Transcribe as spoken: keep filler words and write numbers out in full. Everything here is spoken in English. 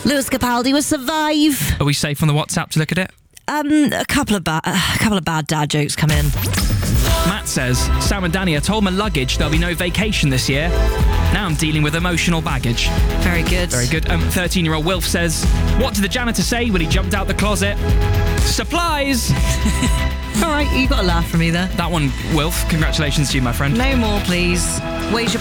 Lewis Capaldi will survive. Are we safe on the WhatsApp to look at it? Um, a couple of bad, a couple of bad dad jokes come in. Matt says, Sam and Danny, I told my luggage there'll be no vacation this year. Now I'm dealing with emotional baggage. Very good. Very good. Um, thirteen-year-old Wilf says, what did the janitor say when he jumped out the closet? Supplies! All right, you got a laugh from me there. That one, Wilf, congratulations to you, my friend. No more, please. Where's your